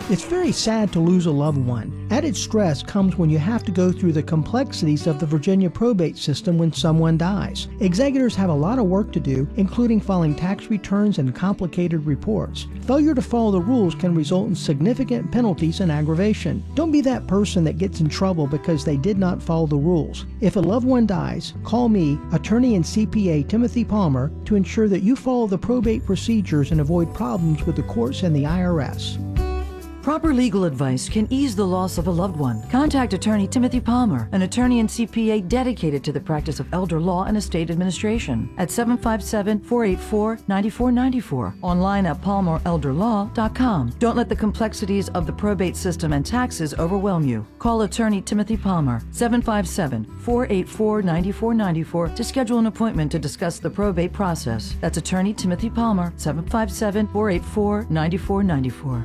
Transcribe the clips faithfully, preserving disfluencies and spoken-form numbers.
It's very sad to lose a loved one. Added stress comes when you have to go through the complexities of the Virginia probate system when someone dies. Executors have a lot of work to do, including filing tax returns and complicated reports. Failure to follow the rules can result in significant penalties and aggravation. Don't be that person that gets in trouble because they did not follow the rules. If a loved one dies, call me, attorney and C P A Timothy Palmer, to ensure that you follow the probate procedures and avoid problems with the courts and the I R S. Proper legal advice can ease the loss of a loved one. Contact attorney Timothy Palmer, an attorney and C P A dedicated to the practice of elder law and estate administration, at seven five seven, four eight four, nine four nine four, online at palmer elder law dot com. Don't let the complexities of the probate system and taxes overwhelm you. Call attorney Timothy Palmer, seven five seven, four eight four, nine four nine four, to schedule an appointment to discuss the probate process. That's attorney Timothy Palmer, seven five seven, four eight four, nine four nine four.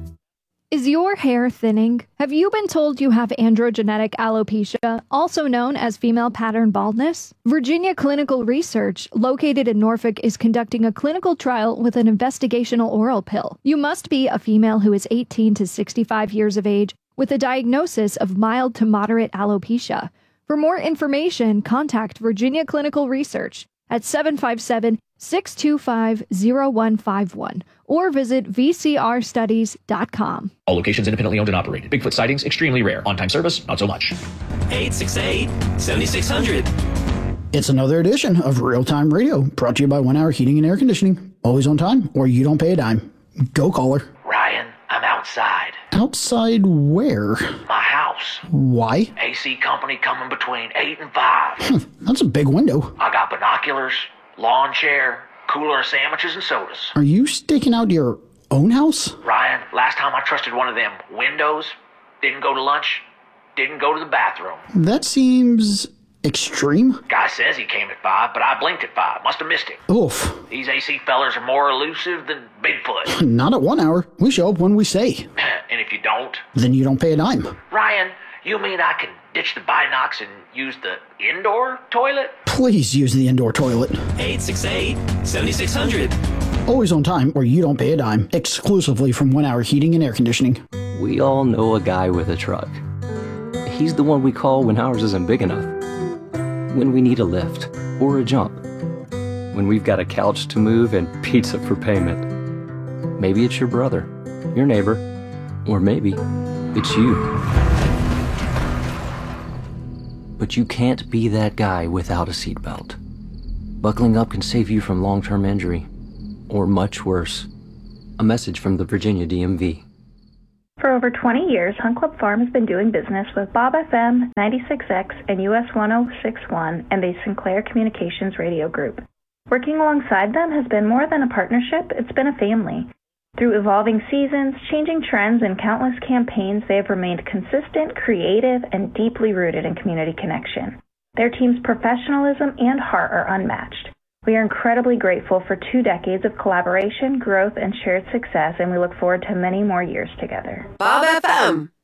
Is your hair thinning? Have you been told you have androgenetic alopecia, also known as female pattern baldness? Virginia Clinical Research, located in Norfolk, is conducting a clinical trial with an investigational oral pill. You must be a female who is eighteen to sixty-five years of age with a diagnosis of mild to moderate alopecia. For more information, contact Virginia Clinical Research at seven five seven, six two five, zero one five one or visit v c r studies dot com. All locations independently owned and operated. Bigfoot sightings extremely rare. On-time service, not so much. eight six eight, seven six zero zero. It's another edition of Real Time Radio, brought to you by One Hour Heating and Air Conditioning. Always on time, or you don't pay a dime. Go, caller. Ryan, I'm outside. Outside where? My house. Why? A C company coming between eight and five. That's a big window. I got binoculars, lawn chair, cooler of sandwiches and sodas. Are you staking out your own house? Ryan, last time I trusted one of them windows, didn't go to lunch, didn't go to the bathroom. That seems extreme. Guy says he came at five, but I blinked at five. Must have missed him. Oof. These A C fellers are more elusive than Bigfoot. Not at One Hour. We show up when we say. And if you don't? Then you don't pay a dime. Ryan, you mean I can ditch the binocs and use the indoor toilet? Please use the indoor toilet. eight six eight, seven six zero zero. Always on time, or you don't pay a dime. Exclusively from One Hour Heating and Air Conditioning. We all know a guy with a truck. He's the one we call when ours isn't big enough. When we need a lift or a jump. When we've got a couch to move and pizza for payment. Maybe it's your brother, your neighbor, or maybe it's you. But you can't be that guy without a seatbelt. Buckling up can save you from long-term injury, or much worse. A message from the Virginia D M V. For over twenty years, Hunt Club Farm has been doing business with Bob F M, ninety-six X, and U S one oh six one, and the Sinclair Communications Radio Group. Working alongside them has been more than a partnership, it's been a family. Through evolving seasons, changing trends, and countless campaigns, they have remained consistent, creative, and deeply rooted in community connection. Their team's professionalism and heart are unmatched. We are incredibly grateful for two decades of collaboration, growth, and shared success, and we look forward to many more years together. Bob F M.